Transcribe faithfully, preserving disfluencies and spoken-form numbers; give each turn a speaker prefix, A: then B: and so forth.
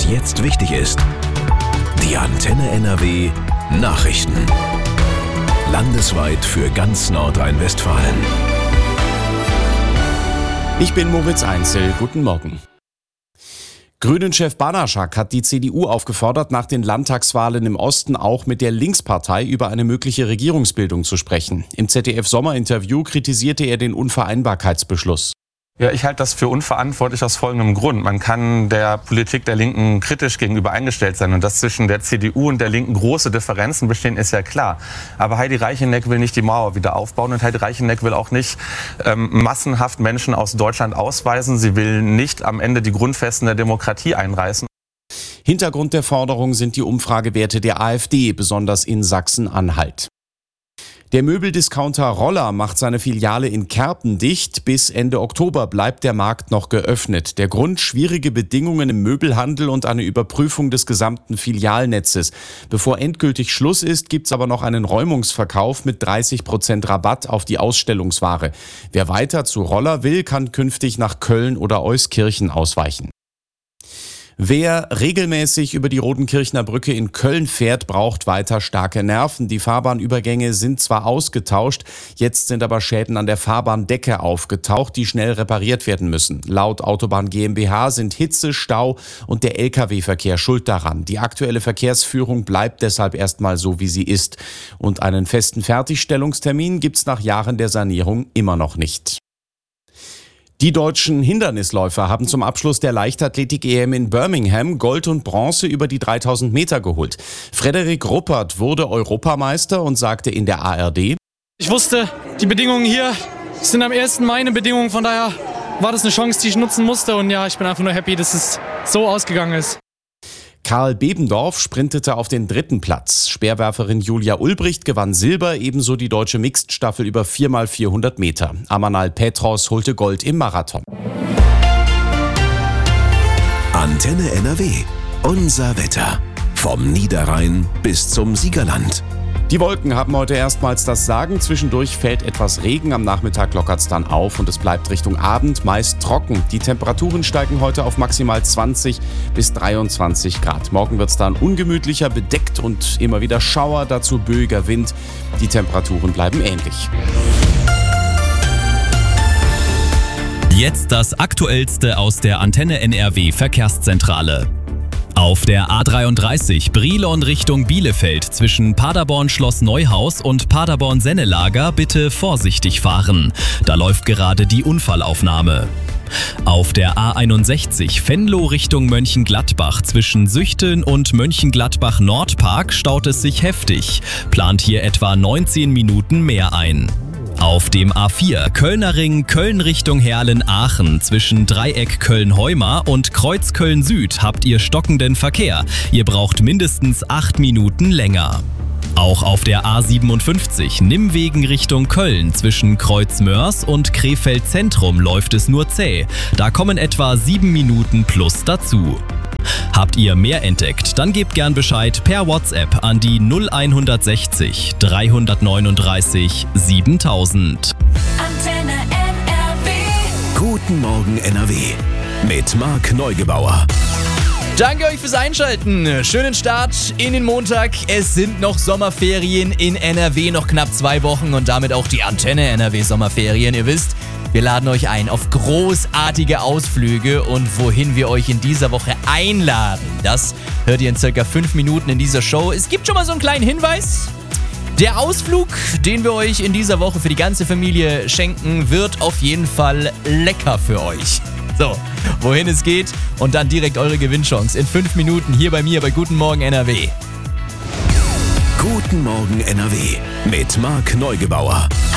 A: was jetzt wichtig ist. Die Antenne N R W Nachrichten. Landesweit für ganz Nordrhein-Westfalen.
B: Ich bin Moritz Einzel. Guten Morgen. Grünen-Chef Banaschak hat die C D U aufgefordert, nach den Landtagswahlen im Osten auch mit der Linkspartei über eine mögliche Regierungsbildung zu sprechen. Im Z D F-Sommerinterview kritisierte er den Unvereinbarkeitsbeschluss.
C: Ja, ich halte das für unverantwortlich aus folgendem Grund. Man kann der Politik der Linken kritisch gegenüber eingestellt sein. Und dass zwischen der C D U und der Linken große Differenzen bestehen, ist ja klar. Aber Heidi Reicheneck will nicht die Mauer wieder aufbauen. Und Heidi Reicheneck will auch nicht ähm, massenhaft Menschen aus Deutschland ausweisen. Sie will nicht am Ende die Grundfesten der Demokratie einreißen.
B: Hintergrund der Forderung sind die Umfragewerte der AfD, besonders in Sachsen-Anhalt. Der Möbeldiscounter Roller macht seine Filiale in Kerpen dicht. Bis Ende Oktober bleibt der Markt noch geöffnet. Der Grund: schwierige Bedingungen im Möbelhandel und eine Überprüfung des gesamten Filialnetzes. Bevor endgültig Schluss ist, gibt's aber noch einen Räumungsverkauf mit dreißig Prozent Rabatt auf die Ausstellungsware. Wer weiter zu Roller will, kann künftig nach Köln oder Euskirchen ausweichen. Wer regelmäßig über die Rodenkirchner Brücke in Köln fährt, braucht weiter starke Nerven. Die Fahrbahnübergänge sind zwar ausgetauscht, jetzt sind aber Schäden an der Fahrbahndecke aufgetaucht, die schnell repariert werden müssen. Laut Autobahn GmbH sind Hitze, Stau und der L K W-Verkehr schuld daran. Die aktuelle Verkehrsführung bleibt deshalb erstmal so, wie sie ist. Und einen festen Fertigstellungstermin gibt's nach Jahren der Sanierung immer noch nicht. Die deutschen Hindernisläufer haben zum Abschluss der Leichtathletik-E M in Birmingham Gold und Bronze über die dreitausend Meter geholt. Frederik Ruppert wurde Europameister und sagte in der A R D:
D: Ich wusste, die Bedingungen hier sind am ersten meine Bedingungen, von daher war das eine Chance, die ich nutzen musste. Und ja, ich bin einfach nur happy, dass es so ausgegangen ist.
B: Karl Bebendorf sprintete auf den dritten Platz. Speerwerferin Julia Ulbricht gewann Silber, ebenso die deutsche Mixed-Staffel über vier mal vierhundert Meter. Amanal Petros holte Gold im Marathon.
A: Antenne N R W. Unser Wetter. Vom Niederrhein bis zum Siegerland.
B: Die Wolken haben heute erstmals das Sagen. Zwischendurch fällt etwas Regen. Am Nachmittag lockert's dann auf und es bleibt Richtung Abend meist trocken. Die Temperaturen steigen heute auf maximal zwanzig bis dreiundzwanzig Grad. Morgen wird's dann ungemütlicher, bedeckt und immer wieder Schauer, dazu böiger Wind. Die Temperaturen bleiben ähnlich.
E: Jetzt das Aktuellste aus der Antenne N R W Verkehrszentrale. Auf der A dreiunddreißig Brilon Richtung Bielefeld zwischen Paderborn-Schloss Neuhaus und Paderborn-Sennelager bitte vorsichtig fahren. Da läuft gerade die Unfallaufnahme. Auf der A einundsechzig Venlo Richtung Mönchengladbach zwischen Süchten und Mönchengladbach-Nordpark staut es sich heftig. Plant hier etwa neunzehn Minuten mehr ein. Auf dem A vier Kölner Ring Köln Richtung Herlen-Aachen zwischen Dreieck Köln-Heumar und Kreuz Köln-Süd habt ihr stockenden Verkehr. Ihr braucht mindestens acht Minuten länger. Auch auf der A siebenundfünfzig Nimmwegen Richtung Köln zwischen Kreuz-Mörs und Krefeld Zentrum läuft es nur zäh. Da kommen etwa sieben Minuten plus dazu. Habt ihr mehr entdeckt, dann gebt gern Bescheid per WhatsApp an die null hundertsechzig dreihundertneununddreißig siebentausend.
F: Antenne N R W.
A: Guten Morgen N R W mit Marc Neugebauer.
G: Danke euch fürs Einschalten. Schönen Start in den Montag. Es sind noch Sommerferien in N R W, noch knapp zwei Wochen und damit auch die Antenne N R W Sommerferien. Ihr wisst, wir laden euch ein auf großartige Ausflüge und wohin wir euch in dieser Woche einladen, das hört ihr in circa fünf Minuten in dieser Show. Es gibt schon mal so einen kleinen Hinweis. Der Ausflug, den wir euch in dieser Woche für die ganze Familie schenken, wird auf jeden Fall lecker für euch. So, wohin es geht und dann direkt eure Gewinnchance in fünf Minuten hier bei mir bei Guten Morgen N R W.
A: Guten Morgen N R W mit Marc Neugebauer.